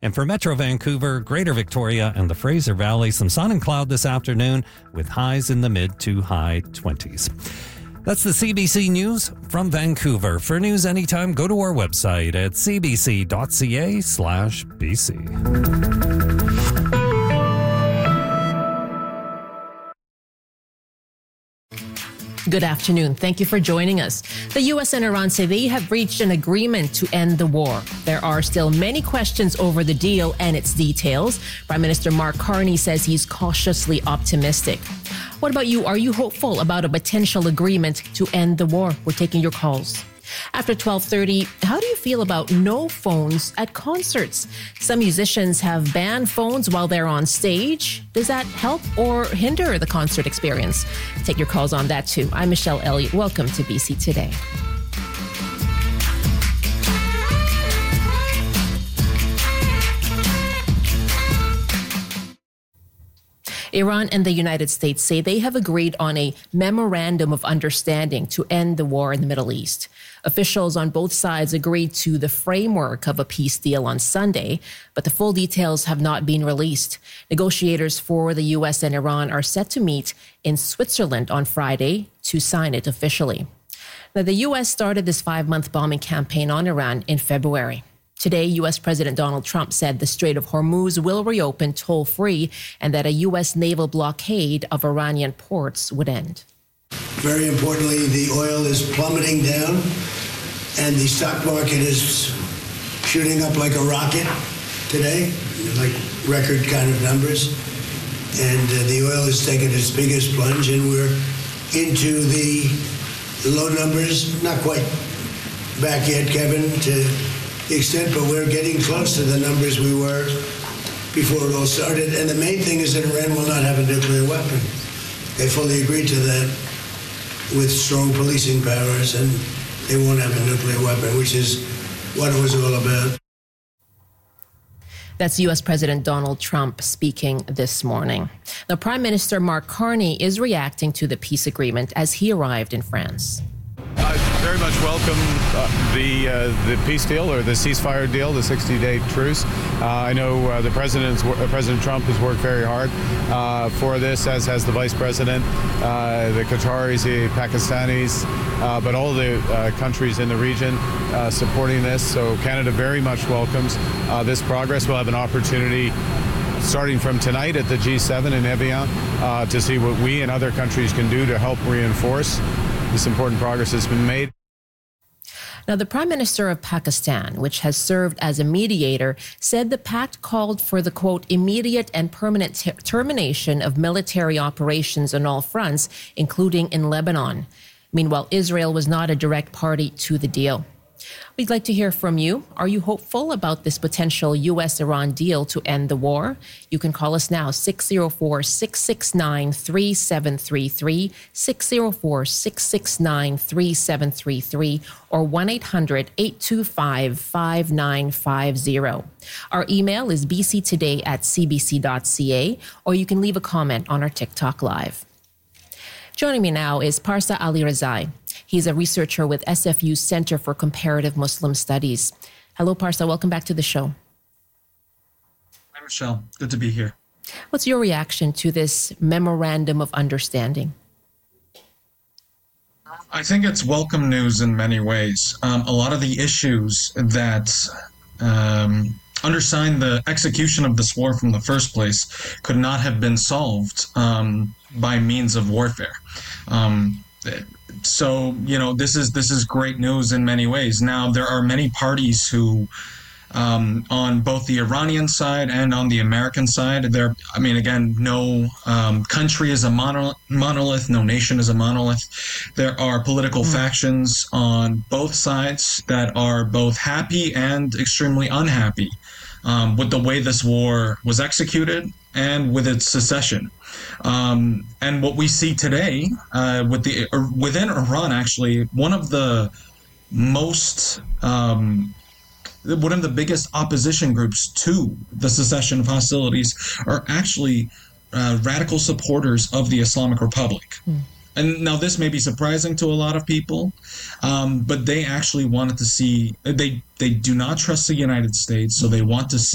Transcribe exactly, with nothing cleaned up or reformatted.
And for Metro Vancouver, Greater Victoria, and the Fraser Valley, some sun and cloud this afternoon with highs in the mid to high twenties. That's the C B C News from Vancouver. For news anytime, go to our website at cbc.ca slash BC. Good afternoon. Thank you for joining us. The U S and Iran say they have reached an agreement to end the war. There are still many questions over the deal and its details. Prime Minister Mark Carney says he's cautiously optimistic. What about you? Are you hopeful about a potential agreement to end the war? We're taking your calls. After twelve thirty, how do you feel about no phones at concerts? Some musicians have banned phones while they're on stage. Does that help or hinder the concert experience? Take your calls on that too. I'm Michelle Elliott. Welcome to B C Today. Iran and the United States say they have agreed on a memorandum of understanding to end the war in the Middle East. Officials on both sides agreed to the framework of a peace deal on Sunday, but the full details have not been released. Negotiators for the U S and Iran are set to meet in Switzerland on Friday to sign it officially. Now, the U S started this five-month bombing campaign on Iran in February. Today, U S President Donald Trump said the Strait of Hormuz will reopen toll-free and that a U S naval blockade of Iranian ports would end. Very importantly, the oil is plummeting down and the stock market is shooting up like a rocket today, like record kind of numbers. And uh, the oil has taken its biggest plunge and we're into the low numbers, not quite back yet, Kevin, to the extent, but we're getting close to the numbers we were before it all started. And the main thing is that Iran will not have a nuclear weapon. They fully agreed to that with strong policing powers, and they won't have a nuclear weapon, which is what it was all about. That's U S President Donald Trump speaking this morning. Now, Prime Minister Mark Carney is reacting to the peace agreement as he arrived in France. I very much welcome uh, the uh, the peace deal or the ceasefire deal, the sixty-day truce. Uh, I know uh, the president's uh, President Trump has worked very hard uh, for this, as has the vice president, uh, the Qataris, the Pakistanis, uh, but all the uh, countries in the region uh, supporting this. So Canada very much welcomes uh, this progress. We'll have an opportunity starting from tonight at the G seven in Evian uh, to see what we and other countries can do to help reinforce this important progress has been made. Now, the Prime Minister of Pakistan, which has served as a mediator, said the pact called for the, quote, immediate and permanent ter- termination of military operations on all fronts, including in Lebanon. Meanwhile, Israel was not a direct party to the deal. We'd like to hear from you. Are you hopeful about this potential U S Iran deal to end the war? You can call us now, six oh four, six six nine, three seven three three, six oh four, six six nine, three seven three three, or one eight hundred, eight two five, five nine five zero. Our email is b c today at c b c dot c a, or you can leave a comment on our TikTok Live. Joining me now is Parsa Ali Rezai. He's a researcher with S F U's Center for Comparative Muslim Studies. Hello, Parsa. Welcome back to the show. Hi, Michelle. Good to be here. What's your reaction to this memorandum of understanding? I think it's welcome news in many ways. Um, a lot of the issues that um, undersigned the execution of this war from the first place could not have been solved um, by means of warfare. Um, So, you know, this is this is great news in many ways. Now, there are many parties who, um, on both the Iranian side and on the American side, there, I mean, again, no um, country is a mono- monolith, no nation is a monolith. There are political mm. factions on both sides that are both happy and extremely unhappy um, with the way this war was executed and with its secession. Um, and what we see today uh, with the uh, within Iran, actually, one of the most um, one of the biggest opposition groups to the cessation of hostilities are actually uh, radical supporters of the Islamic Republic. Mm. And now this may be surprising to a lot of people, um, but they actually wanted to see, they, they do not trust the United States, so they want to see